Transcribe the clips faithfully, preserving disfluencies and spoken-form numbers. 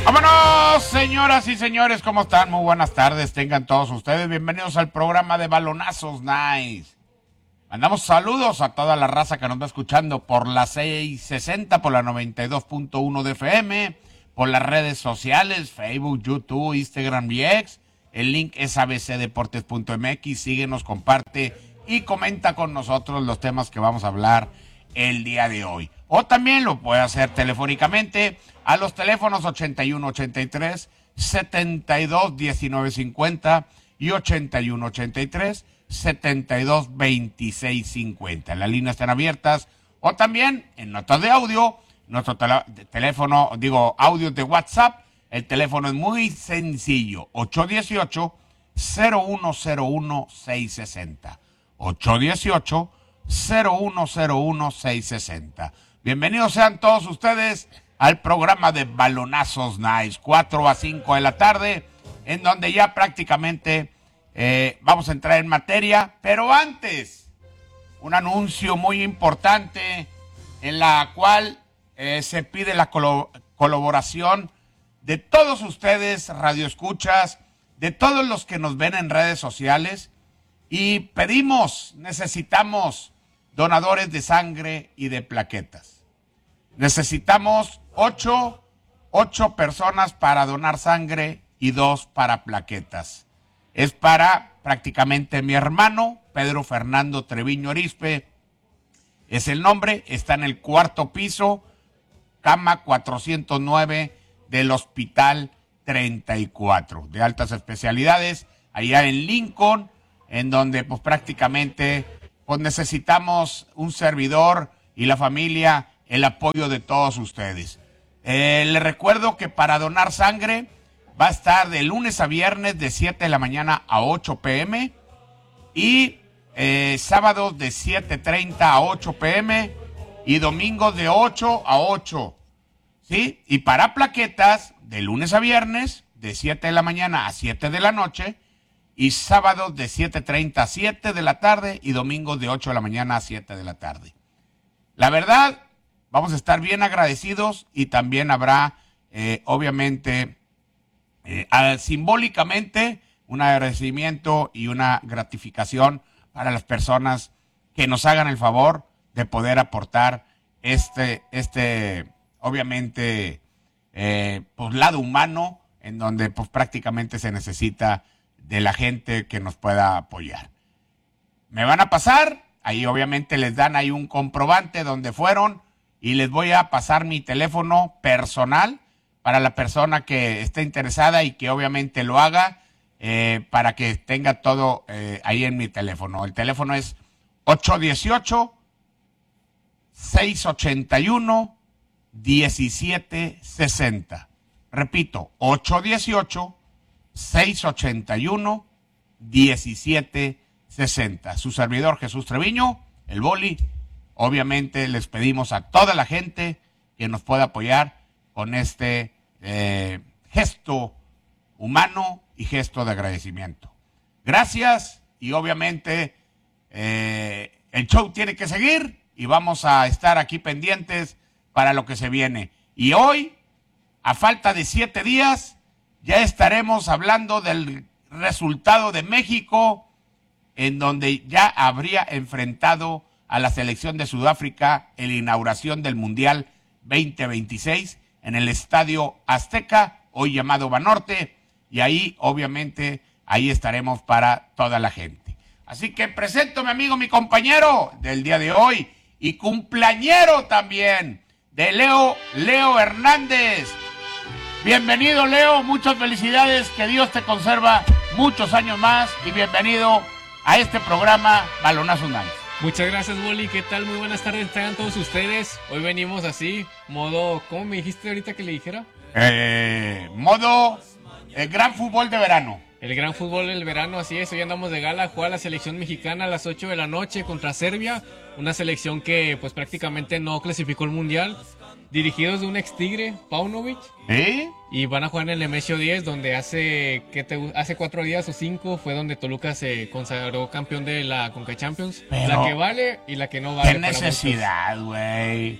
¡Vámonos, señoras y señores! ¿Cómo están? Muy buenas tardes. Tengan todos ustedes bienvenidos al programa de Balonazos Nice. Mandamos saludos a toda la raza que nos va escuchando por la seiscientos sesenta, por la noventa y dos punto uno de F M, por las redes sociales, Facebook, YouTube, Instagram y X. El link es a b c deportes punto m x. Síguenos, comparte y comenta con nosotros los temas que vamos a hablar el día de hoy. O también lo puede hacer telefónicamente a los teléfonos ochenta y uno ochenta y tres, setenta y dos diecinueve cincuenta y ochenta y uno ochenta y tres, setenta y dos veintiséis cincuenta. Las líneas están abiertas. O también en notas de audio, nuestro tele- teléfono, digo, audio de WhatsApp. El teléfono es muy sencillo, ocho uno ocho, cero uno cero uno, seis seis cero. ocho uno ocho, cero uno cero uno, seis seis cero. Bienvenidos sean todos ustedes al programa de Balonazos Nice, cuatro a cinco de la tarde, en donde ya prácticamente eh, vamos a entrar en materia, pero antes, un anuncio muy importante en la cual eh, se pide la colo- colaboración de todos ustedes, radioescuchas, de todos los que nos ven en redes sociales, y pedimos, necesitamos donadores de sangre y de plaquetas. Necesitamos ocho, ocho personas para donar sangre y dos para plaquetas. Es para prácticamente mi hermano, Pedro Fernando Treviño Arispe. Es el nombre, está en el cuarto piso, cama cuatrocientos nueve del Hospital treinta y cuatro, de altas especialidades, allá en Lincoln, en donde pues prácticamente pues necesitamos un servidor y la familia, el apoyo de todos ustedes. Eh, les recuerdo que para donar sangre va a estar de lunes a viernes de siete de la mañana a ocho pm y eh, sábados de siete treinta a ocho pm y domingos de ocho a ocho, ¿sí? Y para plaquetas de lunes a viernes de siete de la mañana a siete de la noche y sábados de siete treinta a siete de la tarde y domingos de ocho de la mañana a siete de la tarde. La verdad, vamos a estar bien agradecidos y también habrá, eh, obviamente, eh, a, simbólicamente, un agradecimiento y una gratificación para las personas que nos hagan el favor de poder aportar este, este obviamente, eh, pues, lado humano, en donde pues prácticamente se necesita de la gente que nos pueda apoyar. Me van a pasar, ahí obviamente les dan ahí un comprobante donde fueron, y les voy a pasar mi teléfono personal para la persona que esté interesada y que obviamente lo haga, eh, para que tenga todo eh, ahí en mi teléfono. El teléfono es ocho uno ocho, seis ocho uno, diecisiete sesenta. Repito, ocho uno ocho, seis ocho uno, diecisiete sesenta. Su servidor Jesús Treviño, el Boli. Obviamente les pedimos a toda la gente que nos pueda apoyar con este eh, gesto humano y gesto de agradecimiento. Gracias, y obviamente eh, el show tiene que seguir y vamos a estar aquí pendientes para lo que se viene. Y hoy, a falta de siete días, ya estaremos hablando del resultado de México, en donde ya habría enfrentado a la selección de Sudáfrica en la inauguración del Mundial veinte veintiséis en el Estadio Azteca, hoy llamado Banorte, y ahí obviamente ahí estaremos para toda la gente. Así que presento a mi amigo, mi compañero del día de hoy y cumpleañero también de Leo, Leo Hernández. Bienvenido, Leo, muchas felicidades, que Dios te conserva muchos años más y bienvenido a este programa Balonazos Nice. Muchas gracias, Boli. ¿Qué tal? Muy buenas tardes, tengan todos ustedes. Hoy venimos así, modo, ¿cómo me dijiste ahorita que le dijera? Eh, modo el gran fútbol de verano. El gran fútbol del verano, así es. Hoy andamos de gala a jugar a la selección mexicana a las ocho de la noche contra Serbia. Una selección que pues prácticamente no clasificó el mundial. Dirigidos de un ex Tigre, Paunovic. ¿Eh? Y van a jugar en el Nemesio diez, donde hace ¿qué te, hace cuatro días o cinco fue donde Toluca se consagró campeón de la Conca Champions. Pero, la que vale y la que no vale. ¿qué necesidad, güey?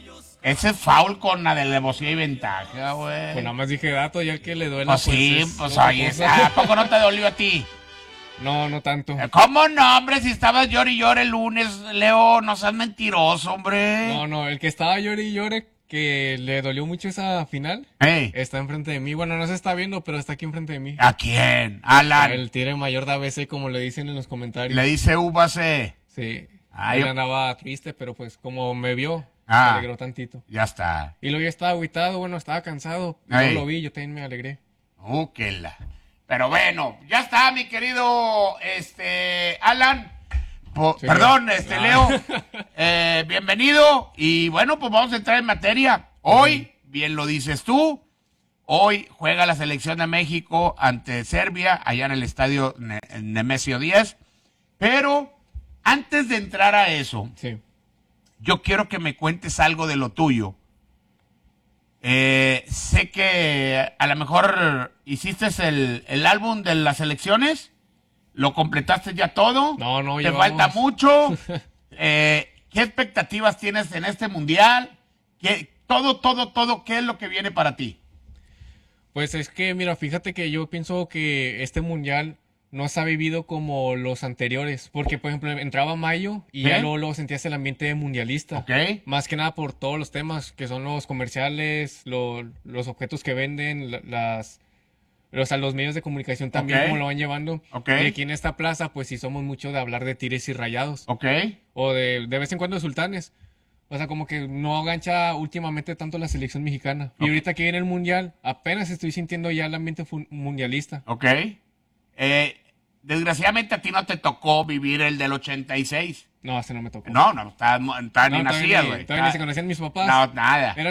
Ese es foul con la de alevosía y ventaja, güey. Pues nada más dije dato, ya que le duele. Pues sí, es pues otra oye, cosa. ¿a poco no te dolió a ti? No, no tanto. ¿Cómo no, hombre? Si estabas llore y llore el lunes, Leo, no seas mentiroso, hombre. No, no, el que estaba llore y llore, que le dolió mucho esa final, Ey, está enfrente de mí. Bueno, no se está viendo, pero está aquí enfrente de mí. ¿a quién? Alan. El tigre mayor de A B C, como le dicen en los comentarios. Le dice uva C. Sí. Ah, Él yo- andaba triste, pero pues como me vio, Ah. se alegró tantito. Ya está. Y luego yo estaba agüitado, bueno, estaba cansado. Yo Ey. lo vi, yo también me alegré. Uh, qué la. Pero bueno, ya está, mi querido este Alan. Po- Sí. perdón, este Ah. Leo. Eh, bienvenido. Y bueno, pues vamos a entrar en materia. Hoy, bien lo dices tú, hoy juega la selección de México ante Serbia, allá en el estadio Ne- Nemesio diez. Pero antes de entrar a eso, Sí. yo quiero que me cuentes algo de lo tuyo. Eh, sé que a lo mejor hiciste el, el álbum de las elecciones, lo completaste ya todo. No, no, te llevamos- falta mucho. Eh, ¿qué expectativas tienes en este mundial? ¿Qué, todo, todo, todo, ¿qué es lo que viene para ti? Pues es que, mira, fíjate que yo pienso que este mundial no se ha vivido como los anteriores, porque, por ejemplo, entraba mayo y ¿Sí? ya luego, luego sentías el ambiente mundialista. ¿Ok? Más que nada por todos los temas, que son los comerciales, lo- los objetos que venden, la- las, o sea, los medios de comunicación también, Ok. cómo lo van llevando. Ok. Y aquí en esta plaza, pues sí somos mucho de hablar de tigres y rayados, ¿Ok? o de, de vez en cuando de sultanes. O sea, como que no gancha últimamente tanto la selección mexicana. Y Ok. ahorita que viene el mundial, apenas estoy sintiendo ya el ambiente fu- mundialista. ¿Ok? Eh, desgraciadamente a ti no te tocó vivir el del ochenta y seis. No, ese no me tocó. No, no, estaba, estaba ni No, todavía nacías, ni- güey. todavía ni se conocían mis papás. No, nada. Era